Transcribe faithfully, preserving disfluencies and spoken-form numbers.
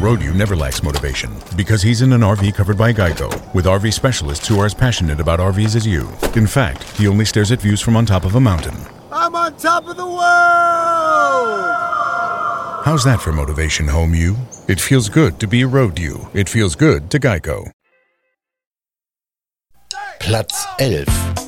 Road You never lacks motivation because he's in an R V covered by Geico with R V specialists who are as passionate about R Vs as you. In fact, he only stares at views from on top of a mountain. I'm on top of the world! How's that for motivation, home you? It feels good to be Road You. It feels good to Geico. Platz elf.